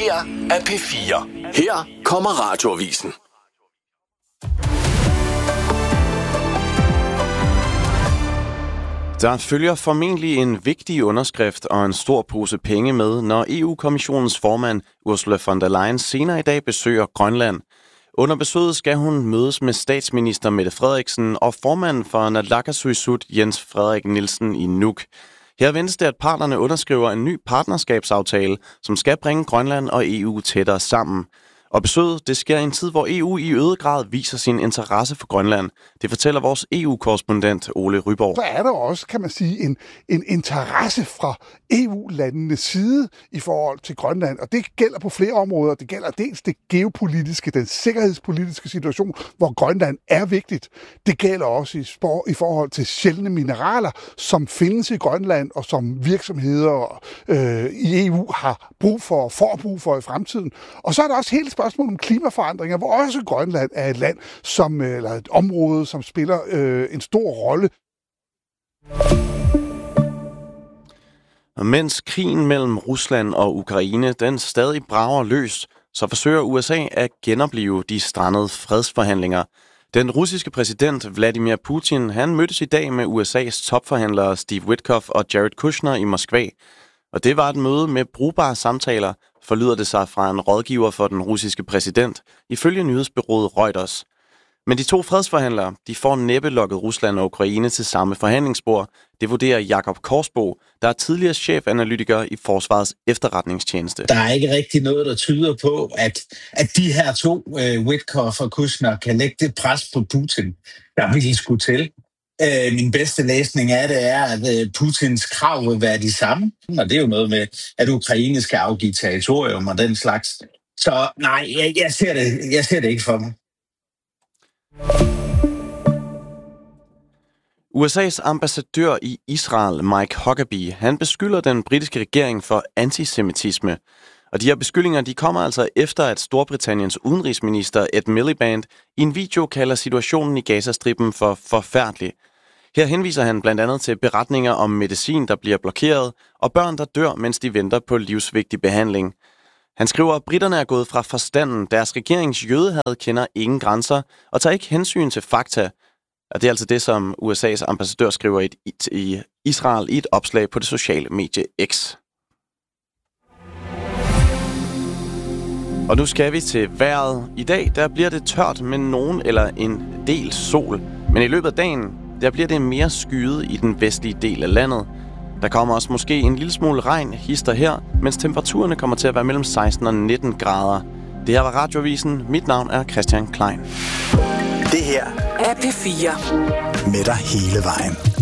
her er P4. Her kommer Radioavisen. Der følger formentlig en vigtig underskrift og en stor pose penge med, når EU-kommissionens formand Ursula von der Leyen senere i dag besøger Grønland. Under besøget skal hun mødes med statsminister Mette Frederiksen og formanden for Naalakkersuisut Jens Frederik Nielsen i Nuuk. Her ventes det, at parterne underskriver en ny partnerskabsaftale, som skal bringe Grønland og EU tættere sammen. Og besøget, det sker i en tid, hvor EU i øget grad viser sin interesse for Grønland. Det fortæller vores EU-korrespondent Ole Ryborg. Så er der også, kan man sige, en interesse fra EU-landenes side i forhold til Grønland. Og det gælder på flere områder. Det gælder dels det geopolitiske, den sikkerhedspolitiske situation, hvor Grønland er vigtigt. Det gælder også i forhold til sjældne mineraler, som findes i Grønland, og som virksomheder i EU har brug for og får brug for i fremtiden. Og så er der også hele spørgsmål om klimaforandringer, hvor også Grønland er et land, eller et område, som spiller en stor rolle. Og mens krigen mellem Rusland og Ukraine den stadig brager løs, så forsøger USA at genoplive de strandede fredsforhandlinger. Den russiske præsident Vladimir Putin, han mødtes i dag med USA's topforhandlere Steve Witkoff og Jared Kushner i Moskva. Og det var et møde med brugbare samtaler, forlyder det sig fra en rådgiver for den russiske præsident, ifølge nyhedsbureauet Reuters. Men de to fredsforhandlere, de får næppe lokket Rusland og Ukraine til samme forhandlingsbord. Det vurderer Jakob Korsbo, der er tidligere chefanalytiker i Forsvarets efterretningstjeneste. Der er ikke rigtig noget, der tyder på, at de her to, Witkoff og Kushner, kan lægge det pres på Putin, der vil skulle til. Min bedste læsning af det er, at Putins krav vil være de samme. Og det er jo noget med, at Ukraine skal afgive territorium og den slags. Så nej, jeg ser det ikke for mig. USA's ambassadør i Israel, Mike Huckabee, han beskylder den britiske regering for antisemitisme. Og de her beskyldninger, de kommer altså efter, at Storbritanniens udenrigsminister Ed Miliband i en video kalder situationen i Gazastriben for forfærdelig. Her henviser han blandt andet til beretninger om medicin, der bliver blokeret, og børn, der dør, mens de venter på livsvigtig behandling. Han skriver, at britterne er gået fra forstanden, deres regerings jødehad kender ingen grænser, og tager ikke hensyn til fakta. Og det er altså det, som USA's ambassadør skriver i Israel i et opslag på det sociale medie X. Og nu skal vi til vejret. I dag der bliver det tørt med nogen eller en del sol. Men i løbet af dagen der bliver det mere skyet i den vestlige del af landet. Der kommer også måske en lille smule regn hister her, mens temperaturerne kommer til at være mellem 16 og 19 grader. Det her var Radioavisen. Mit navn er Christian Klein. Det her er P4. Med dig hele vejen.